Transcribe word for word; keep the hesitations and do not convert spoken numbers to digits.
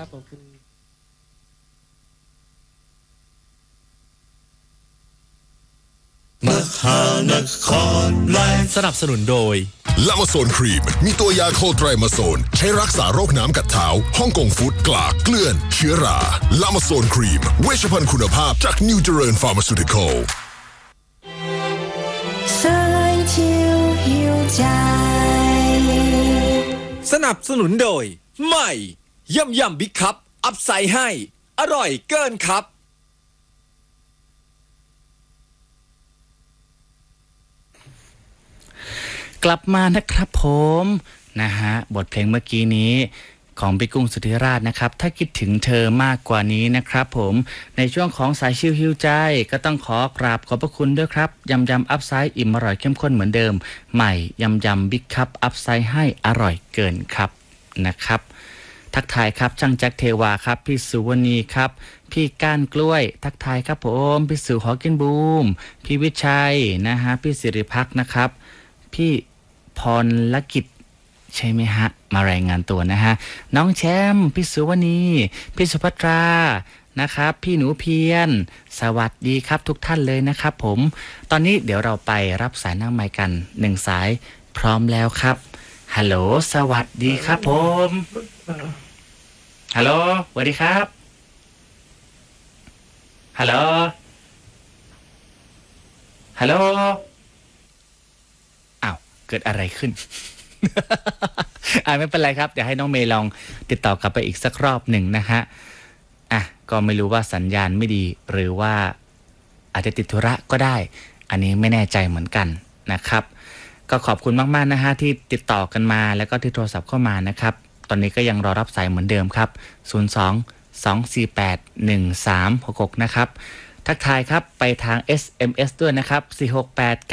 ขอบคุณมหานครแรงสนับสนุนโดยลามาโซนครีมมีตัวยาโคไตรมาโซนใช้รักษาโรคน้ำกัดเท้าฮ่องกงฟุตกลากเกลื่อนเชื้อราลามาโซนครีมเวชภัณฑ์คุณภาพจากนิวเจริญฟาร์มาซูติคอลสนับสนุนโดยใหม่ยำยำบิ๊กคัพอัพไซด์ให้อร่อยเกินครับกลับมานะครับผมนะฮะบทเพลงเมื่อกี้นี้ของพี่กุ้งสุธิราชนะครับถ้าคิดถึงเธอมากกว่านี้นะครับผมในช่วงของสายชิลฮิวใจก็ต้องขอกราบขอบพระคุณด้วยครับยำยำอัพไซด์อิ่มอร่อยเข้มข้นเหมือนเดิมใหม่ยำยำบิ๊กคัพอัพไซด์ให้อร่อยเกินครับนะครับทักทายครับช่างแจ็คเทวาครับพี่สุวรรณีครับพี่ก้านกล้วยทักทายครับผมพี่สุฮอกินบูมพี่วิชัยนะฮะพี่สิริพักษ์นะครับพี่พรลกิจใช่ไหมฮะมารายงานตัวนะฮะน้องแชมป์พี่สุวรรณีพี่สุภัตรานะครับพี่หนูเพียรสวัสดีครับทุกท่านเลยนะครับผมตอนนี้เดี๋ยวเราไปรับสายนั่งไมค์กันหนึ่งสายพร้อมแล้วครับฮัลโหลสวัสดีครับผมฮัลโหลสวัสดีครับฮัลโหลฮัลโหลอ้าวเกิดอะไรขึ้น อ่าไม่เป็นไรครับเดี๋ยวให้น้องเมย์ลองติดต่อกลับไปอีกสักรอบหนึ่งนะฮะอ่ะก็ไม่รู้ว่าสัญญาณไม่ดีหรือว่าอาจจะติดธุระก็ได้อันนี้ไม่แน่ใจเหมือนกันนะครับก็ขอบคุณมากๆนะฮะที่ติดต่อกันมาแล้วก็ที่โทรศัพท์เข้ามานะครับตอนนี้ก็ยังรอรับสายเหมือนเดิมครับศูนย์ สอง สอง สี่ แปด หนึ่ง สาม หก หกนะครับทักทายครับไปทาง เอส เอ็ม เอส ด้วยนะครับสี่ หก แปด